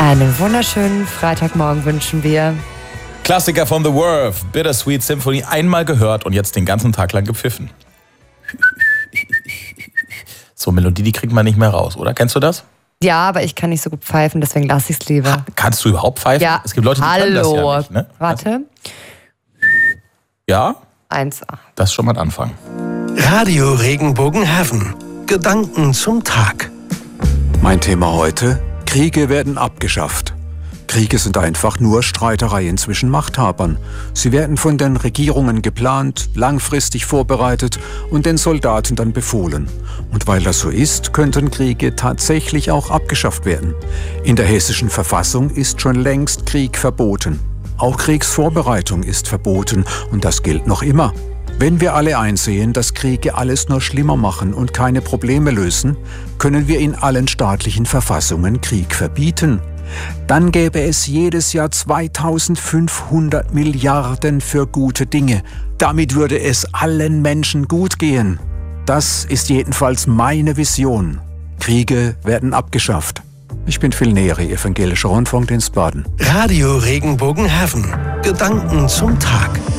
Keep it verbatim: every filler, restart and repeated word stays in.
Einen wunderschönen Freitagmorgen wünschen wir. Klassiker von The Verve, Bittersweet Symphony, einmal gehört und jetzt den ganzen Tag lang gepfiffen. So, Melodie, die kriegt man nicht mehr raus, oder? Kennst du das? Ja, aber ich kann nicht so gut pfeifen, deswegen lasse ich es lieber. Ha, kannst du überhaupt pfeifen? Ja. Es gibt Leute, die Hallo. können das ja nicht. Ne? Warte. Ja? eins A. Das ist schon mal ein Anfang. Radio Regenbogen Heaven. Gedanken zum Tag. Mein Thema heute: Kriege werden abgeschafft. Kriege sind einfach nur Streitereien zwischen Machthabern. Sie werden von den Regierungen geplant, langfristig vorbereitet und den Soldaten dann befohlen. Und weil das so ist, könnten Kriege tatsächlich auch abgeschafft werden. In der hessischen Verfassung ist schon längst Krieg verboten. Auch Kriegsvorbereitung ist verboten und das gilt noch immer. Wenn wir alle einsehen, dass Kriege alles nur schlimmer machen und keine Probleme lösen, können wir in allen staatlichen Verfassungen Krieg verbieten. Dann gäbe es jedes Jahr zweitausendfünfhundert Milliarden für gute Dinge. Damit würde es allen Menschen gut gehen. Das ist jedenfalls meine Vision. Kriege werden abgeschafft. Ich bin Phil Neri, Evangelischer Rundfunkdienst Baden. Radio Regenbogen Heaven. Gedanken zum Tag.